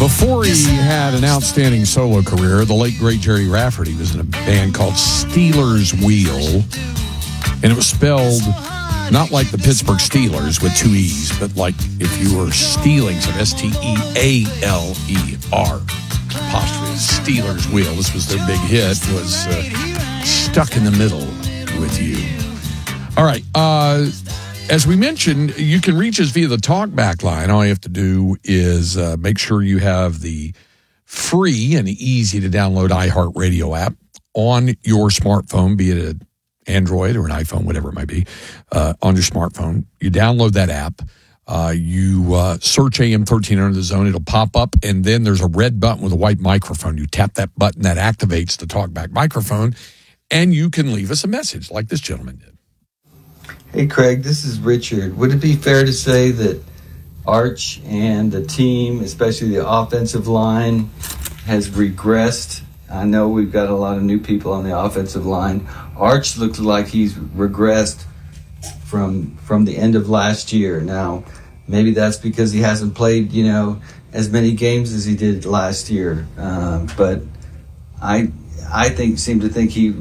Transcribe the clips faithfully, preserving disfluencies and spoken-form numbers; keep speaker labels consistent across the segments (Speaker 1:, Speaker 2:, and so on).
Speaker 1: Before he had an outstanding solo career, the late, great Jerry Rafferty was in a band called Steelers Wheel. And it was spelled not like the Pittsburgh Steelers with two E's, but like if you were stealing some S T E A L E R. Apostrophe, Steelers Wheel. This was their big hit, was uh, Stuck in the Middle with You. All right. Uh, as we mentioned, you can reach us via the talkback line. All you have to do is uh, make sure you have the free and easy to download iHeartRadio app on your smartphone, be it an Android or an iPhone, whatever it might be, uh, on your smartphone. You download that app. Uh, you uh, search A M thirteen hundred The Zone. It'll pop up, and then there's a red button with a white microphone. You tap that button, that activates the talkback microphone, and you can leave us a message like this gentleman did.
Speaker 2: Hey, Craig, this is Richard. Would it be fair to say that Arch and the team, especially the offensive line, has regressed? I know we've got a lot of new people on the offensive line. Arch looks like he's regressed from from the end of last year. Now, maybe that's because he hasn't played, you know, as many games as he did last year. Um, but I I think seem to think he...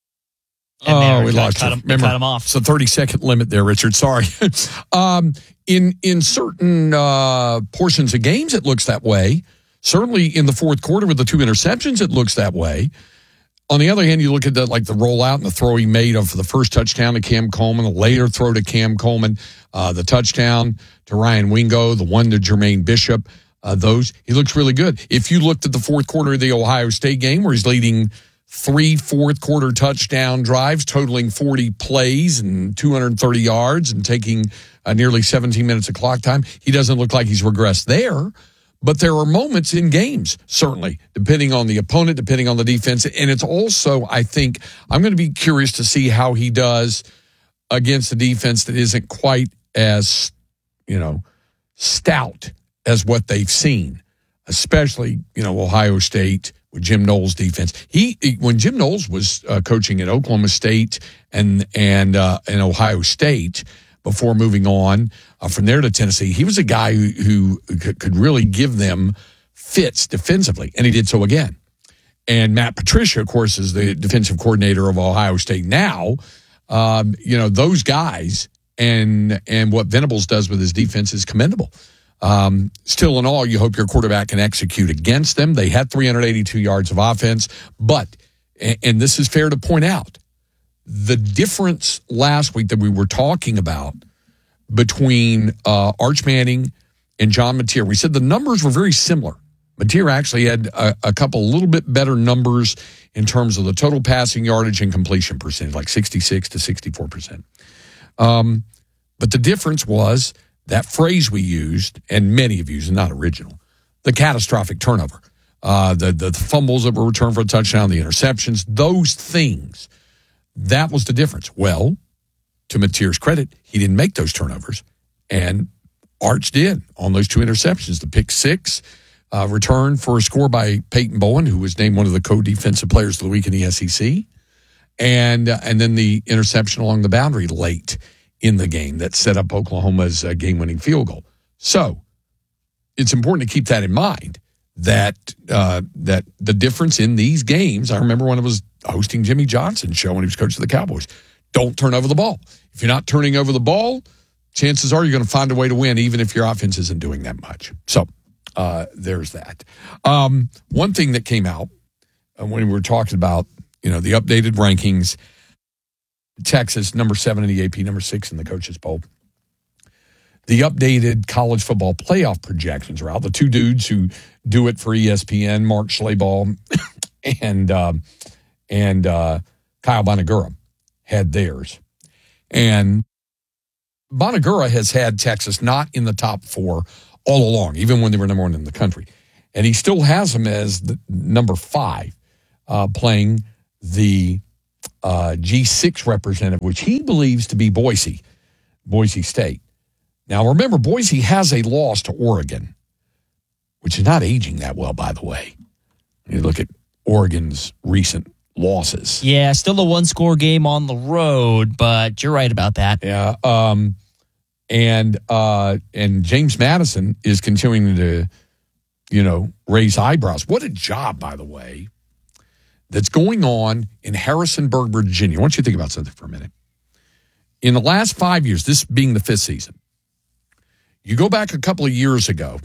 Speaker 1: Oh, we lost
Speaker 3: cut
Speaker 1: him.
Speaker 3: him,
Speaker 1: Remember,
Speaker 3: cut him off.
Speaker 1: It's a thirty-second limit there, Richard. Sorry. um, in in certain uh, portions of games, it looks that way. Certainly in the fourth quarter with the two interceptions, it looks that way. On the other hand, you look at the, like the rollout and the throw he made of the first touchdown to Cam Coleman, the later throw to Cam Coleman, uh, the touchdown to Ryan Wingo, the one to Jermaine Bishop. Uh, those, he looks really good. If you looked at the fourth quarter of the Ohio State game where he's leading three fourth quarter touchdown drives, totaling forty plays and two hundred thirty yards and taking uh, nearly seventeen minutes of clock time, he doesn't look like he's regressed there. But there are moments in games, certainly, depending on the opponent, depending on the defense. And it's also, I think, I'm going to be curious to see how he does against a defense that isn't quite as, you know, stout as what they've seen, especially, you know, Ohio State with Jim Knowles' defense. He, when Jim Knowles was uh, coaching at Oklahoma State and, and, uh, and Ohio State, before moving on uh, from there to Tennessee, he was a guy who, who could really give them fits defensively, and he did so again. And Matt Patricia, of course, is the defensive coordinator of Ohio State now. Um, you know, those guys and and what Venables does with his defense is commendable. Um, still in all, you hope your quarterback can execute against them. They had three hundred eighty-two yards of offense, but, and, and this is fair to point out, the difference last week that we were talking about between uh, Arch Manning and John Mateer, we said the numbers were very similar. Mateer actually had a, a couple little bit better numbers in terms of the total passing yardage and completion percentage, like sixty-six to sixty-four percent. Um, but the difference was that phrase we used, and many have used, and not original, the catastrophic turnover, uh, the, the fumbles that were returned for a touchdown, the interceptions, those things. That was the difference. Well, to Mateer's credit, he didn't make those turnovers, and Arch did on those two interceptions. The pick six uh, return for a score by Peyton Bowen, who was named one of the co-defensive players of the week in the S E C, and uh, and then the interception along the boundary late in the game that set up Oklahoma's uh, game-winning field goal. So it's important to keep that in mind, that uh, that the difference in these games, I remember when I was hosting Jimmy Johnson's show when he was coach of the Cowboys, don't turn over the ball. If you're not turning over the ball, chances are you're going to find a way to win, even if your offense isn't doing that much. So uh, there's that. Um, one thing that came out uh, when we were talking about, you know, the updated rankings, Texas, number seven in the A P, number six in the coaches poll. The updated college football playoff projections are out. The two dudes who do it for E S P N, Mark Schlabach and uh, and uh, Kyle Bonagura, had theirs. And Bonagura has had Texas not in the top four all along, even when they were number one in the country. And he still has them as the number five, uh, playing the uh, G six representative, which he believes to be Boise, Boise State. Now, remember, Boise has a loss to Oregon, which is not aging that well, by the way. You look at Oregon's recent losses.
Speaker 3: Yeah, still a one-score game on the road, but you're right about that.
Speaker 1: Yeah, um, and uh, and James Madison is continuing to you know, raise eyebrows. What a job, by the way, that's going on in Harrisonburg, Virginia. I want you to think about something for a minute. In the last five years, this being the fifth season, you go back a couple of years ago,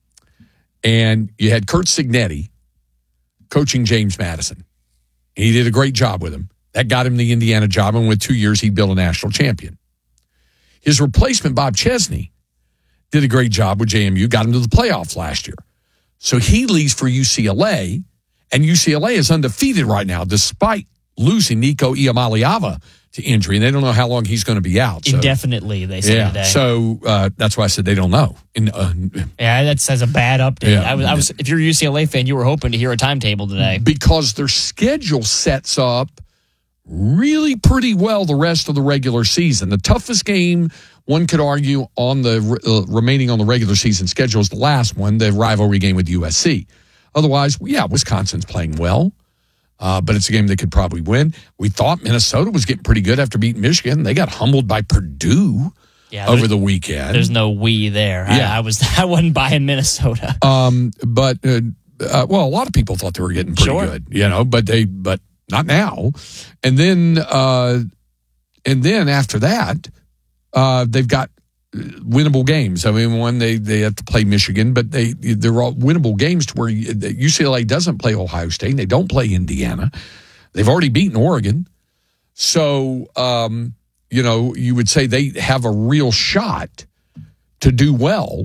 Speaker 1: and you had Curt Cignetti coaching James Madison. He did a great job with him. That got him the Indiana job, and with two years, he built a national champion. His replacement, Bob Chesney, did a great job with J M U, got him to the playoffs last year. So he leaves for U C L A, and U C L A is undefeated right now, despite losing Nico Iamaleava to injury, and they don't know how long he's going to be out. So.
Speaker 3: Indefinitely, they say
Speaker 1: yeah,
Speaker 3: today.
Speaker 1: So uh, that's why I said they don't know. In, uh,
Speaker 3: yeah, that says a bad update.
Speaker 1: Yeah.
Speaker 3: I was, I was, if you're a U C L A fan, you were hoping to hear a timetable today.
Speaker 1: Because their schedule sets up really pretty well the rest of the regular season. The toughest game, one could argue, on the uh, remaining on the regular season schedule is the last one, the rivalry game with U S C. Otherwise, yeah, Wisconsin's playing well. Uh, but it's a game they could probably win. We thought Minnesota was getting pretty good after beating Michigan. They got humbled by Purdue
Speaker 3: yeah,
Speaker 1: over the weekend.
Speaker 3: There's no we there.
Speaker 1: Yeah.
Speaker 3: I, I was I wasn't buying Minnesota.
Speaker 1: Um, but uh, uh, well, a lot of people thought they were getting pretty
Speaker 3: sure.
Speaker 1: good, you know. But they, but not now. And then, uh, and then after that, uh, they've got winnable games. I mean, one they they have to play Michigan, but they they're all winnable games to where U C L A doesn't play Ohio State. And they don't play Indiana. They've already beaten Oregon, so um, you know you would say they have a real shot to do well,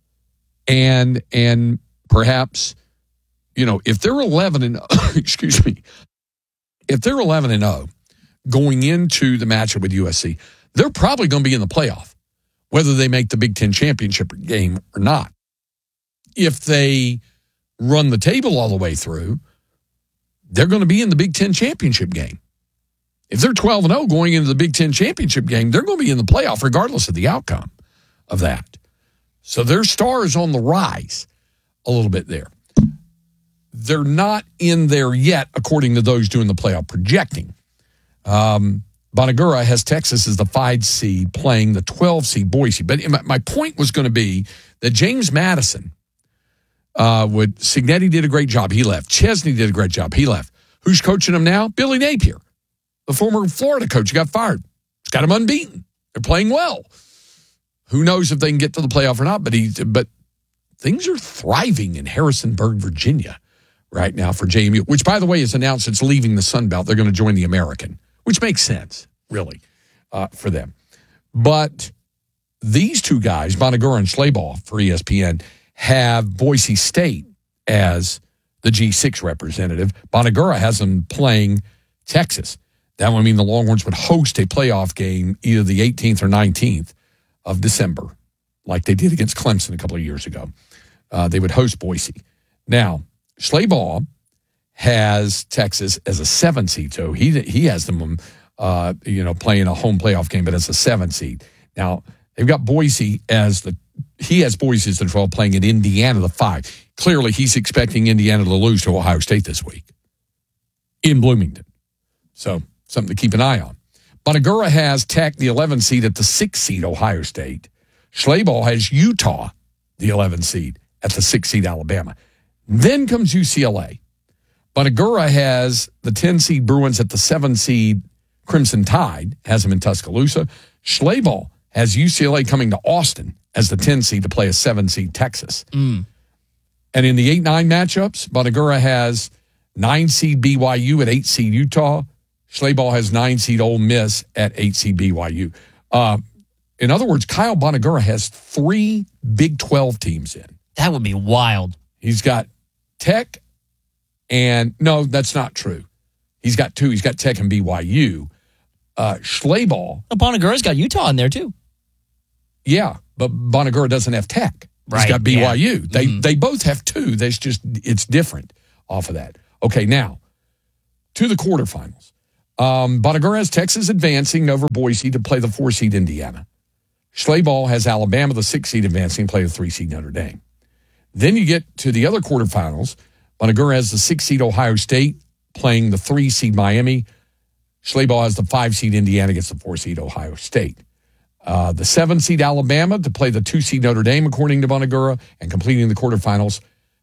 Speaker 1: and and perhaps you know if they're eleven and excuse me, if they're eleven and zero going into the matchup with U S C, they're probably going to be in the playoff, whether they make the Big Ten championship game or not. If they run the table all the way through, they're going to be in the Big Ten championship game. If they're twelve and oh going into the Big Ten championship game, they're going to be in the playoff regardless of the outcome of that. So their star is on the rise a little bit there. They're not in there yet, according to those doing the playoff projecting. Um, Bonagura has Texas as the five seed playing the twelve seed Boise. But my point was going to be that James Madison, uh, would Cignetti did a great job. He left. Chesney did a great job. He left. Who's coaching them now? Billy Napier, the former Florida coach who got fired. He's got them unbeaten. They're playing well. Who knows if they can get to the playoff or not? But he, but things are thriving in Harrisonburg, Virginia, right now for J M U, which, by the way, is announced it's leaving the Sun Belt. They're going to join the American, which makes sense, really, uh, for them. But these two guys, Bonagura and Schleybaugh for E S P N, have Boise State as the G six representative. Bonagura has them playing Texas. That would mean the Longhorns would host a playoff game either the eighteenth or nineteenth of December, like they did against Clemson a couple of years ago. Uh, they would host Boise. Now, Schleybaugh has Texas as a seven seed, so he he has them, uh, you know, playing a home playoff game, but as a seven seed. Now they've got Boise as the he has Boise as the twelve, playing at Indiana the five. Clearly, he's expecting Indiana to lose to Ohio State this week in Bloomington, so something to keep an eye on. Bonagura has Tech the eleven seed at the six seed Ohio State. Schleybaugh has Utah the eleven seed at the six seed Alabama. Then comes U C L A. Bonagura has the ten seed Bruins at the seven seed Crimson Tide, has them in Tuscaloosa. Schleybaugh has U C L A coming to Austin as the ten seed to play a seven seed Texas.
Speaker 3: Mm.
Speaker 1: And in the eight nine matchups, Bonagura has nine seed B Y U at eight seed Utah. Schleybaugh has nine seed Ole Miss at eight seed B Y U. Uh, in other words, Kyle Bonagura has three Big twelve teams in.
Speaker 3: That would be wild.
Speaker 1: He's got Tech and, no, that's not true. He's got two. He's got Tech and B Y U. Uh, Schleybaugh.
Speaker 3: Well, Bonagura's got Utah in there, too.
Speaker 1: Yeah, but Bonagura doesn't have Tech.
Speaker 3: Right,
Speaker 1: He's got B Y U.
Speaker 3: yeah.
Speaker 1: They
Speaker 3: Mm-hmm.
Speaker 1: they both have two. There's just, it's different off of that. Okay, now, to the quarterfinals. Um, Bonagura has Texas advancing over Boise to play the four seed Indiana. Schleybaugh has Alabama, the six seed, advancing to play the three seed Notre Dame. Then you get to the other quarterfinals. Bonagura has the six seed Ohio State playing the three seed Miami. Schleybaugh has the five seed Indiana against the four seed Ohio State. Uh, the seven seed Alabama to play the two seed Notre Dame, according to Bonagura, and completing the quarterfinals.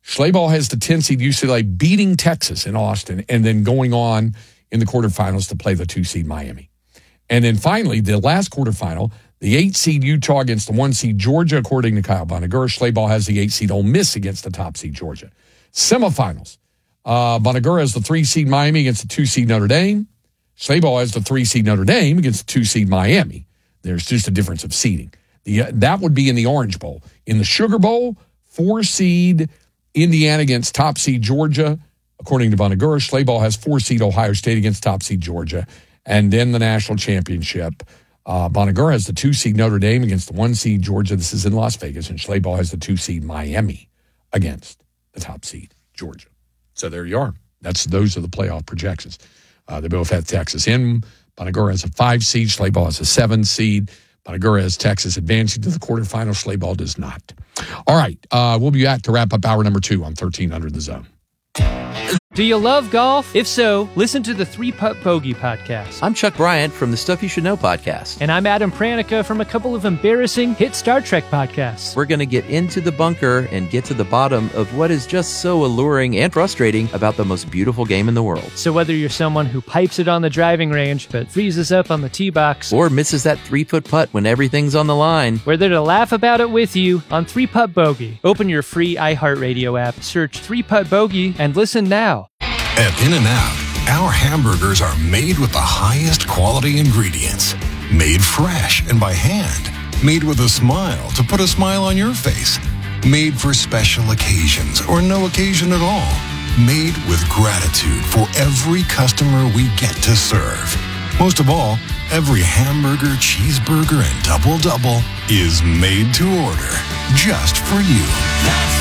Speaker 1: Schleybaugh has the ten seed U C L A beating Texas in Austin and then going on in the quarterfinals to play the two seed Miami. And then finally, the last quarterfinal, the eight seed Utah against the one seed Georgia, according to Kyle Bonagura. Schleybaugh has the eight seed Ole Miss against the top seed Georgia. Semifinals, uh, Bonagura has the three seed Miami against the two seed Notre Dame. Schleybaugh has the three seed Notre Dame against the two seed Miami. There's just a difference of seeding. The, uh, that would be in the Orange Bowl. In the Sugar Bowl, four seed Indiana against top seed Georgia, according to Bonagura. Schleybaugh has four seed Ohio State against top seed Georgia. And then the national championship, uh, Bonagura has the two seed Notre Dame against the one seed Georgia. This is in Las Vegas. And Schleybaugh has the two seed Miami against the top seed Georgia. So there you are. That's those are the playoff projections. Uh, they both have Texas in. Bonagura has a five seed. Schleybaugh has a seven seed. Bonagura has Texas advancing to the quarterfinals. Schleybaugh does not. All right. Uh, we'll be back to wrap up hour number two on thirteen under the Zone.
Speaker 4: Do you love golf? If so, listen to the Three Putt Bogey podcast.
Speaker 5: I'm Chuck Bryant from the Stuff You Should Know podcast.
Speaker 4: And I'm Adam Pranica from a couple of embarrassing hit Star Trek podcasts.
Speaker 5: We're going to get into the bunker and get to the bottom of what is just so alluring and frustrating about the most beautiful game in the world.
Speaker 4: So whether you're someone who pipes it on the driving range but freezes up on the tee box,
Speaker 5: or misses that three-foot putt when everything's on the line,
Speaker 4: we're there to laugh about it with you on Three Putt Bogey. Open your free iHeartRadio app, search Three Putt Bogey, and listen now.
Speaker 6: At In-N-Out, our hamburgers are made with the highest quality ingredients. Made fresh and by hand. Made with a smile to put a smile on your face. Made for special occasions or no occasion at all. Made with gratitude for every customer we get to serve. Most of all, every hamburger, cheeseburger, and double-double is made to order just for you. That's